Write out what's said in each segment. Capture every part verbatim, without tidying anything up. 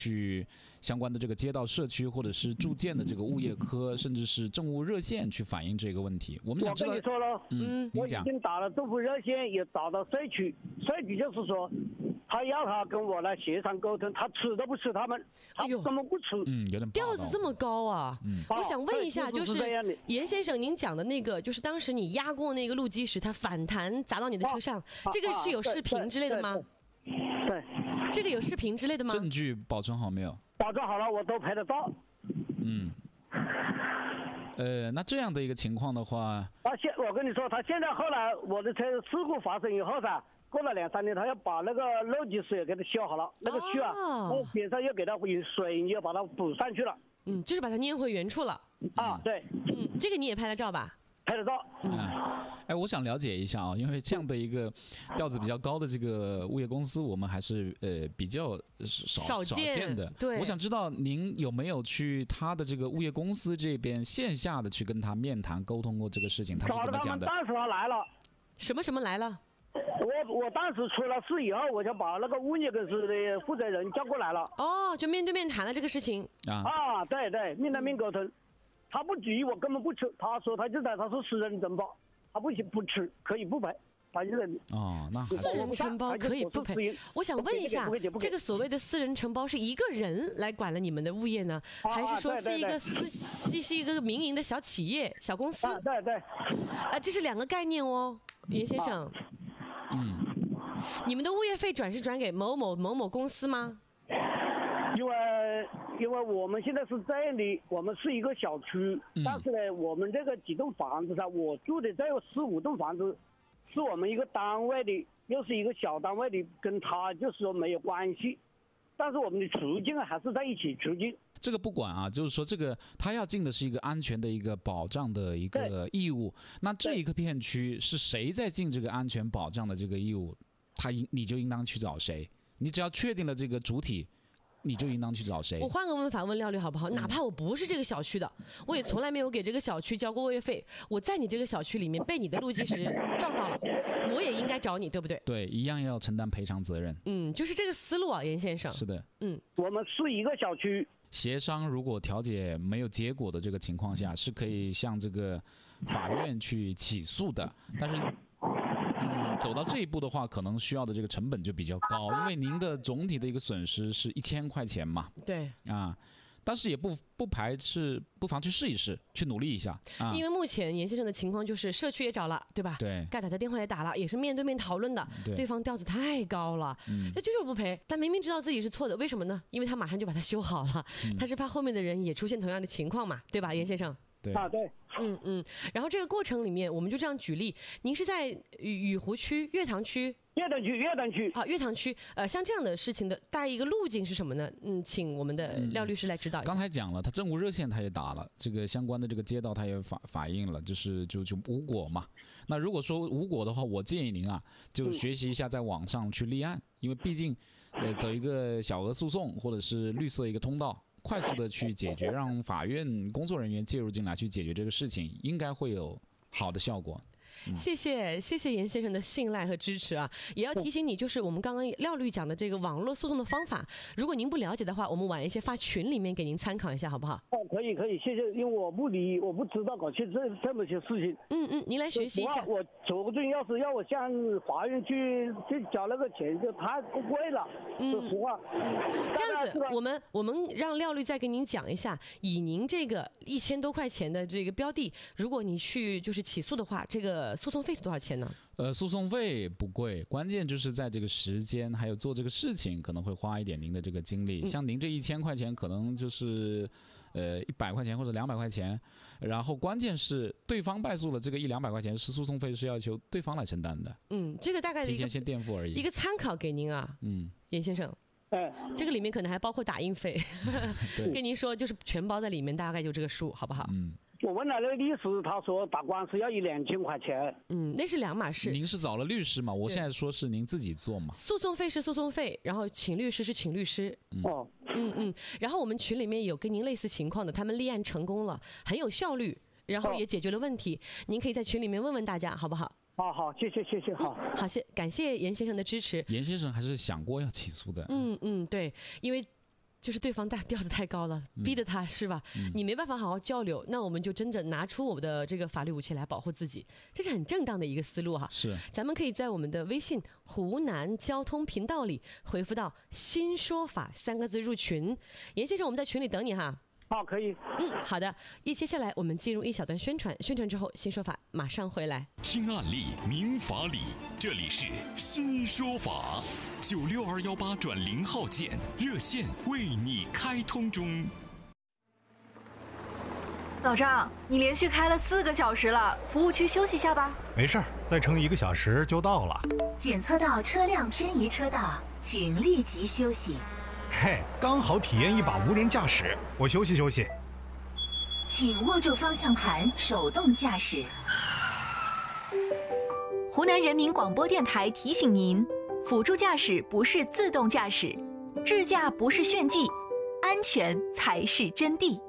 去相关的这个街道社区或者是住建的这个物业科，甚至是政务热线去反映这个问题。我们想知道， 我跟你说了， 嗯， 我已经打了政府热线，也打到社区，社区就是说，他要他跟我来协商沟通，他吃都不吃他们，他根本不吃。 嗯，有点调子这么高啊！嗯，我想问一下，就是严先生，您讲的那个，就是当时你压过那个路基时，它反弹砸到你的车上，这个是有视频之类的吗？ 对， 这个有视频之类的吗？ 证据保存好没有？ 保存好了，我都拍得到。 嗯，呃，那这样的一个情况的话， 他现我跟你说，他现在后来我的车事故发生以后噻，过了两三年，他要把那个漏积水给它修好了，那个区啊， 哦、 边上又给它用水又把它补上去了。 嗯，就是把它粘回原处了。 啊，对。 嗯，这个你也拍了照吧？ 拍得到。 嗯，哎，我想了解一下啊，因为这样的一个调子比较高的这个物业公司，我们还是呃比较少少见, 少见的。 对， 我想知道您有没有去他的这个物业公司这边线下的去跟他面谈沟通过这个事情，他是怎么讲的？ 当时他来了。 什么什么来了？ 我我当时出了事以后，我就把那个物业公司的负责人叫过来了。 哦，就面对面谈了这个事情。 啊啊，对对，面对面沟通。他不急，我根本不吃。他说他就在，他说私人承包，他不行不吃，可以不赔。他就在哦，那私人承包可以不赔。我想问一下，这个所谓的私人承包是一个人来管了你们的物业呢，还是说是一个私是一个民营的小企业、小公司？ 啊，对对。 啊，这是两个概念哦，严先生。 嗯。 你们的物业费转是转给某某某某公司吗？ 因为因为我们现在是这样的，我们是一个小区，嗯、但是呢，我们这个几栋房子上，我住的这有十五栋房子，是我们一个单位的，又是一个小单位的，跟他就是说没有关系，但是我们的出境还是在一起出境。 这个不管啊，就是说这个他要进的是一个安全的一个保障的一个义务，那这一个片区是谁在尽这个安全保障的这个义务，他应你就应当去找谁，你只要确定了这个主体。你就应当去找谁？ 我换个问法问廖律好不好？哪怕我不是这个小区的，我也从来没有给这个小区交过物业费，我在你这个小区里面被你的路基时撞到了，我也应该找你，对不对？ 对，一样要承担赔偿责任。 嗯，就是这个思路啊，严先生。 是的， 嗯， 我们是一个小区， 协商如果调解没有结果的这个情况下，是可以向这个法院去起诉的，但是。嗯，走到这一步的话，可能需要的这个成本就比较高，因为您的总体的一个损失是一千块钱嘛。 对。 啊，但是也不不排斥，不妨去试一试，去努力一下。啊、 因为目前严先生的情况就是社区也找了，对吧？ 对。 该打的电话也打了，也是面对面讨论的。 对。 对方调子太高了， 嗯， 这就是不赔。但明明知道自己是错的，为什么呢？因为他马上就把它修好了，嗯、他是怕后面的人也出现同样的情况嘛，对吧，严先生？ 对啊，对。 嗯嗯，然后这个过程里面，我们就这样举例，您是在雨雨湖区、月塘区、 月塘区、月塘区啊，月塘区，呃，像这样的事情的大概一个路径是什么呢？嗯，请我们的廖律师来指导一下。 嗯、刚才讲了，他政务热线他也打了，这个相关的这个街道他也反反映了，就是就就无果嘛。那如果说无果的话，我建议您啊，就学习一下在网上去立案，嗯、因为毕竟，呃，走一个小额诉讼或者是绿色一个通道。快速的去解决，让法院工作人员介入进来去解决这个事情，应该会有好的效果。 嗯、谢谢谢谢严先生的信赖和支持啊！也要提醒你，就是我们刚刚廖律讲的这个网络诉讼的方法，如果您不了解的话，我们晚一些发群里面给您参考一下，好不好？ 哦，可以可以，谢谢，因为我不理，我不知道搞些这这么些事情。 嗯嗯，您来学习一下。 我昨天要是要我向法院去去交那个钱，就太贵了。嗯，说实话。 嗯，这样子，我们我们让廖律再给您讲一下，以您这个一千多块钱的这个标的，如果你去就是起诉的话，这个诉讼费是多少钱呢？ 呃，诉讼费不贵，关键就是在这个时间还有做这个事情可能会花一点您的这个精力。嗯、像您这一千块钱，可能就是呃一百块钱或者两百块钱，然后关键是对方败诉了，这个一两百块钱是诉讼费是要求对方来承担的。 嗯，这个大概的一个提前先垫付而已， 一个参考给您啊。嗯，严先生。 哎， 这个里面可能还包括打印费，跟您说就是全包在里面，大概就这个数，好不好？ 嗯。 我问了那个律师，他说打官司要一两千块钱。 嗯，那是两码事。 您是找了律师吗？我现在说是您自己做嘛。 诉讼费是诉讼费，然后请律师是请律师。 哦， 嗯嗯，然后我们群里面有跟您类似情况的，他们立案成功了，很有效率，然后也解决了问题。哦、您可以在群里面问问大家，好不好？ 好好，谢谢谢谢，好， 嗯、好谢感谢严先生的支持。 严先生还是想过要起诉的。 嗯嗯，对，因为。 就是对方大调子太高了，逼得他是吧？嗯、你没办法好好交流，那我们就真正拿出我们的这个法律武器来保护自己，这是很正当的一个思路哈。 是， 咱们可以在我们的微信湖南交通频道里回复到“新说法”三个字入群，严先生，我们在群里等你哈。 好，可以。 嗯，好的。一接下来我们进入一小段宣传，宣传之后新说法马上回来。 听案例，明法理，这里是新说法。九六二幺八转零号键热线为你开通中。 老张，你连续开了四个小时了，服务区休息一下吧。 没事儿，再撑一个小时就到了。 检测到车辆偏移车道，请立即休息。 嘿，刚好体验一把无人驾驶，我休息休息。 请握住方向盘，手动驾驶。 湖南人民广播电台提醒您：辅助驾驶不是自动驾驶，智驾不是炫技，安全才是真谛。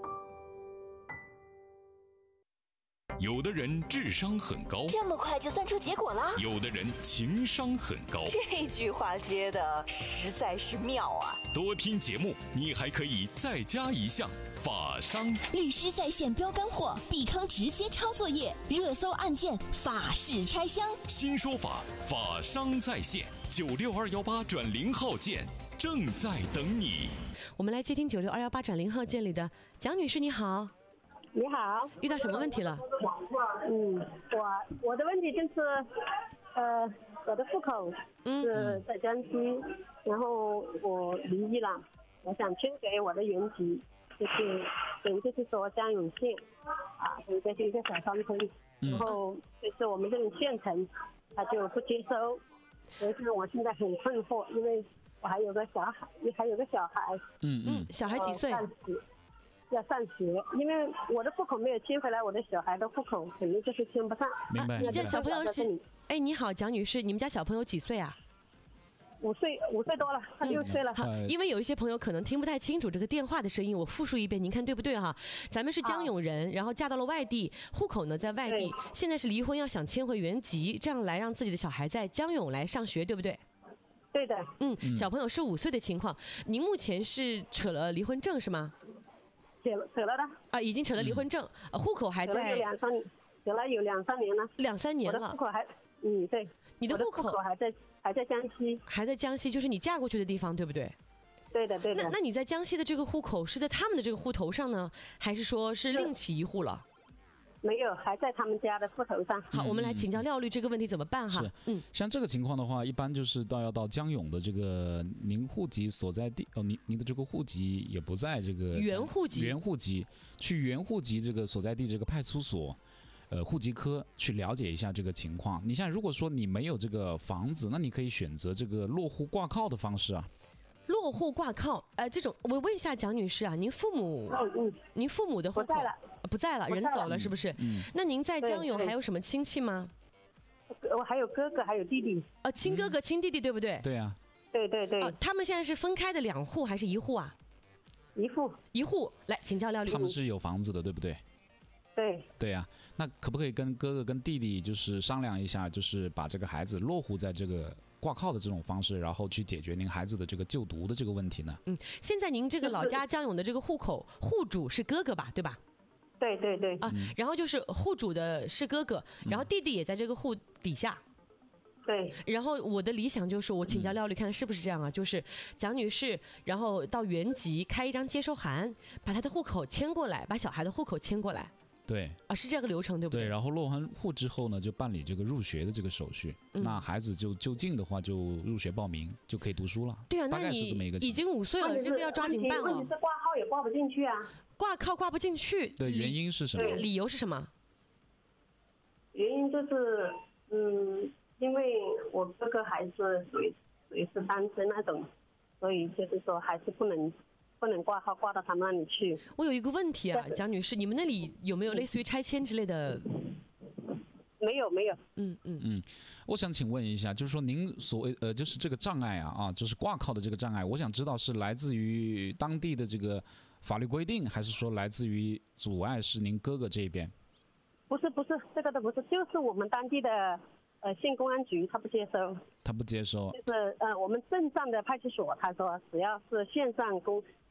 有的人智商很高， 这么快就算出结果了？ 有的人情商很高， 这句话接的实在是妙啊！ 多听节目，你还可以再加一项法商。 律师在线标干货，避坑直接抄作业，热搜案件法式拆箱。 新说法，法商在线，九六二幺八转零号键正在等你。 我们来接听九六二幺八转零号键里的蒋女士，你好。 你好， 遇到什么问题了？ 嗯，我我的问题就是，呃，我的户口是在江西，嗯、然后我离异了，我想迁给我的原籍，就是等于就是说江永县，啊，等于这是一个小山村，然后就是我们这种县城，他就不接收，所以说我现在很困惑，因为我还有个小孩，还有个小孩， 嗯嗯，小孩几岁？ 要上学，因为我的户口没有迁回来，我的小孩的户口肯定就是迁不上。 明白。 你家小朋友是？哎，你好，蒋女士，你们家小朋友几岁啊？ 五岁，五岁多了，快六岁了。 好，因为有一些朋友可能听不太清楚这个电话的声音，我复述一遍，您看对不对哈？咱们是江永人，然后嫁到了外地，户口呢在外地，现在是离婚，要想迁回原籍，这样来让自己的小孩在江永来上学，对不对？ 对的。 嗯，小朋友是五岁的情况，您目前是扯了离婚证是吗？ 扯了扯了的啊，已经扯了离婚证，嗯、户口还在。 有两三年，扯了有两三年了。 两三年了。 我的户口还，嗯，对。 你的户口还在还在江西。 还在江西，就是你嫁过去的地方，对不对？ 对的，对的。 那那你在江西的这个户口是在他们的这个户头上呢，还是说是另起一户了？ 没有，还在他们家的户头上。 好，我们来请教廖律这个问题怎么办哈？ 是，嗯，像这个情况的话，一般就是到要到江永的这个您户籍所在地哦，您您的这个户籍也不在这个原户籍， 原户籍去原户籍这个所在地这个派出所，呃，户籍科去了解一下这个情况。你像如果说你没有这个房子，那你可以选择这个落户挂靠的方式啊。 落户挂靠，呃，这种我问一下蒋女士啊，您父母， 嗯嗯， 您父母的户口不在了， 不在了，人走了是不是？ 嗯。 那您在江永还有什么亲戚吗？ 我还有哥哥，还有弟弟。 呃，亲哥哥、亲弟弟，对不对？ 对啊。 对对对。 哦，他们现在是分开的两户还是一户啊？ 一户。 一户，来请教廖律。 他们是有房子的，对不对？ 对。 对啊，那可不可以跟哥哥跟弟弟就是商量一下，就是把这个孩子落户在这个挂靠的这种方式，然后去解决您孩子的这个就读的这个问题呢？ 嗯，现在您这个老家江永的这个户口户主是哥哥吧，对吧？ 对对对。 啊，然后就是户主的是哥哥，然后弟弟也在这个户底下。 对。 然后我的理想就是，我请教廖律看看是不是这样啊？就是蒋女士，然后到原籍开一张接收函，把她的户口迁过来，把小孩的户口迁过来。 对啊，是这个流程对不对？ 对，然后落完户之后呢，就办理这个入学的这个手续。嗯、那孩子就就近的话，就入学报名，就可以读书了。 对啊，那你已经五岁了，这个要抓紧办了。 问题是挂号也挂不进去啊。 挂靠挂不进去的原因是什么？ 理由是什么？ 原因就是，嗯，因为我哥哥还是属于属于是单身那种，所以就是说还是不能。不能挂号挂到他们那里去。 我有一个问题啊，蒋女士，你们那里有没有类似于拆迁之类的？ 没有，没有。 嗯嗯嗯，我想请问一下，就是说您所谓呃，就是这个障碍啊啊，就是挂靠的这个障碍，我想知道是来自于当地的这个法律规定，还是说来自于阻碍是您哥哥这边？ 不是不是，这个都不是，就是我们当地的呃县公安局他不接收。 他不接收。 就是呃我们镇上的派出所，他说只要是线上公。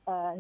呃